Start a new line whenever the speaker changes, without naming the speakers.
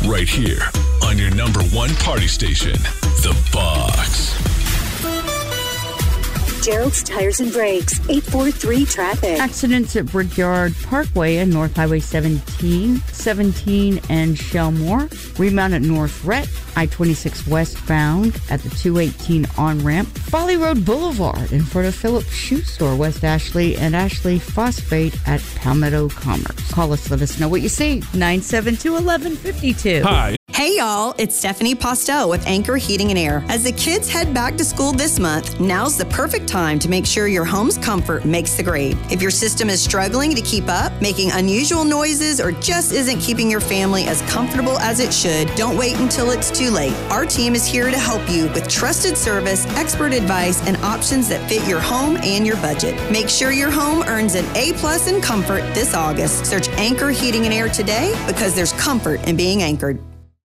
right here on your number one party station, The Box.
Gerald's Tires and Brakes, 843 traffic.
Accidents at Brickyard Parkway and North Highway 17 and Shellmore. Rebound at North Rhett, I-26 westbound at the 218 on-ramp. Folly Road Boulevard in front of Phillips Shoe Store, West Ashley, and Ashley Phosphate at Palmetto Commerce. Call us, let us know what you see. 972-1152.
Hi.
Hey y'all, it's Stephanie Postel with Anchor Heating and Air. As the kids head back to school this month, now's the perfect time to make sure your home's comfort makes the grade. If your system is struggling to keep up, making unusual noises, or just isn't keeping your family as comfortable as it should, don't wait until it's too late. Our team is here to help you with trusted service, expert advice, and options that fit your home and your budget. Make sure your home earns an A+ in comfort this August. Search Anchor Heating and Air today because there's comfort in being anchored.